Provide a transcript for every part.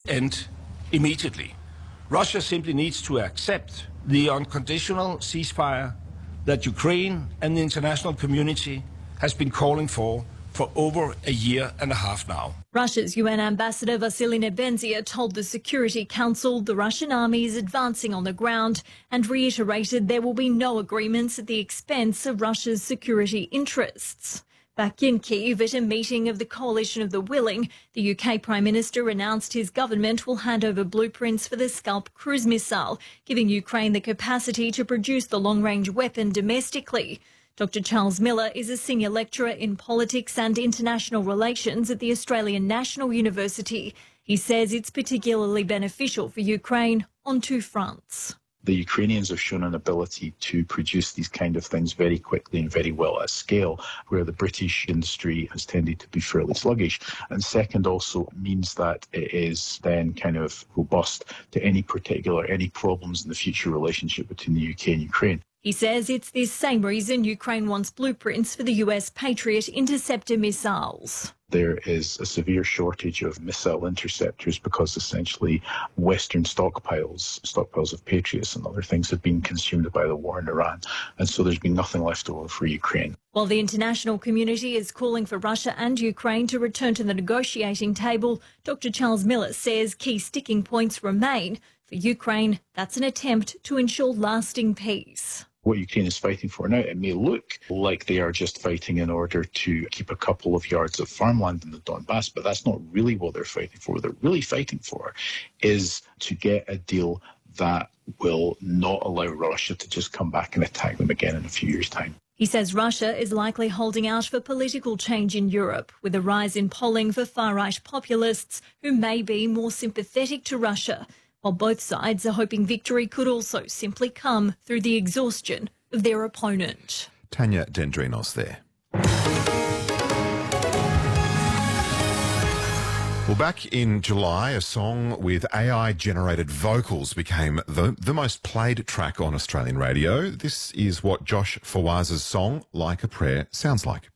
end immediately. Russia simply needs to accept the unconditional ceasefire that Ukraine and the international community has been calling for over a year and a half now. Russia's UN ambassador Vasily Nebenzia told the Security Council the Russian army is advancing on the ground and reiterated there will be no agreements at the expense of Russia's security interests. Back in Kyiv at a meeting of the Coalition of the Willing, the UK Prime Minister announced his government will hand over blueprints for the Scalp cruise missile, giving Ukraine the capacity to produce the long-range weapon domestically. Dr. Charles Miller is a senior lecturer in politics and international relations at the Australian National University. He says it's particularly beneficial for Ukraine on two fronts. The Ukrainians have shown an ability to produce these kind of things very quickly and very well at scale, where the British industry has tended to be fairly sluggish. And second, also means that it is then kind of robust to any problems in the future relationship between the UK and Ukraine. He says it's this same reason Ukraine wants blueprints for the US Patriot interceptor missiles. There is a severe shortage of missile interceptors because essentially Western stockpiles of Patriots and other things have been consumed by the war in Iran. And so there's been nothing left over for Ukraine. While the international community is calling for Russia and Ukraine to return to the negotiating table, Dr. Charles Miller says key sticking points remain. For Ukraine, that's an attempt to ensure lasting peace. What Ukraine is fighting for now, it may look like they are just fighting in order to keep a couple of yards of farmland in the Donbass, but that's not really what they're fighting for. What they're really fighting for is to get a deal that will not allow Russia to just come back and attack them again in a few years' time. He says Russia is likely holding out for political change in Europe, with a rise in polling for far-right populists who may be more sympathetic to Russia, while both sides are hoping victory could also simply come through the exhaustion of their opponent. Tanya Dendrinos there. Well, back in July, a song with AI-generated vocals became the most played track on Australian radio. This is what Josh Fawaz's song, Like a Prayer, sounds like.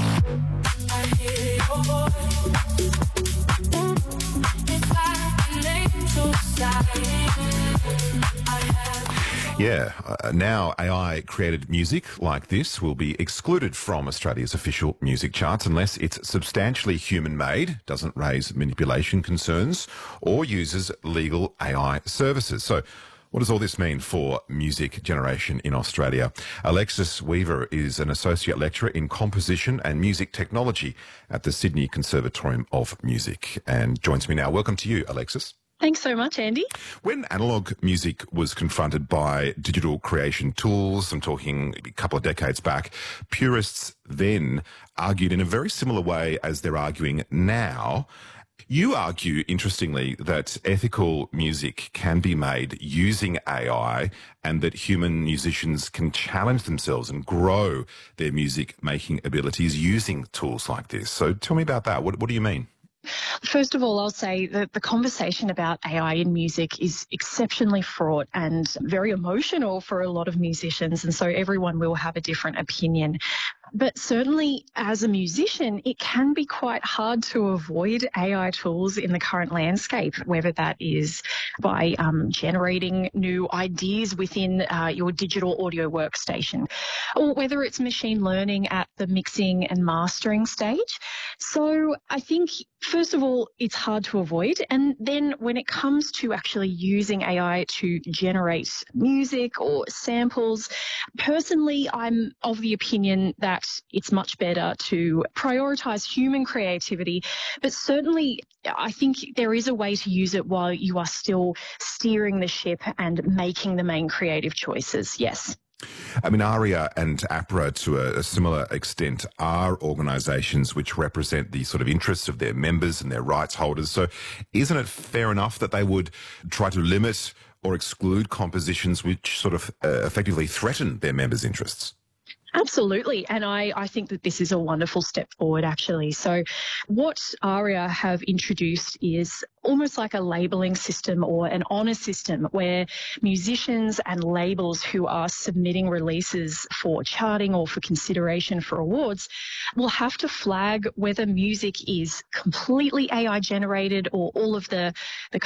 Yeah, now AI-created music like this will be excluded from Australia's official music charts unless it's substantially human-made, doesn't raise manipulation concerns, or uses legal AI services. So what does all this mean for music generation in Australia? Alexis Weaver is an associate lecturer in composition and music technology at the Sydney Conservatorium of Music and joins me now. Welcome to you, Alexis. Thanks so much, Andy. When analogue music was confronted by digital creation tools, I'm talking a couple of decades back, purists then argued in a very similar way as they're arguing now. You argue, interestingly, that ethical music can be made using AI and that human musicians can challenge themselves and grow their music-making abilities using tools like this. So tell me about that. What do you mean? First of all, I'll say that the conversation about AI in music is exceptionally fraught and very emotional for a lot of musicians, and so everyone will have a different opinion. But certainly as a musician, it can be quite hard to avoid AI tools in the current landscape, whether that is by generating new ideas within your digital audio workstation, or whether it's machine learning at the mixing and mastering stage. So I think, first of all, it's hard to avoid. And then when it comes to actually using AI to generate music or samples, personally, I'm of the opinion that it's much better to prioritize human creativity. But certainly, I think there is a way to use it while you are still steering the ship and making the main creative choices. Yes. I mean, ARIA and APRA, to a similar extent, are organisations which represent the sort of interests of their members and their rights holders. So isn't it fair enough that they would try to limit or exclude compositions which sort of effectively threaten their members' interests? Absolutely. And I think that this is a wonderful step forward, actually. So what ARIA have introduced is almost like a labelling system or an honour system where musicians and labels who are submitting releases for charting or for consideration for awards will have to flag whether music is completely AI generated or all of the